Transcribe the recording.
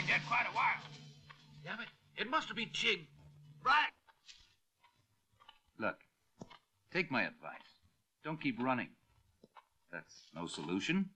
dead quite a while. Damn it. It must have been Jim. Right. Look, take my advice. Don't keep running. That's no solution.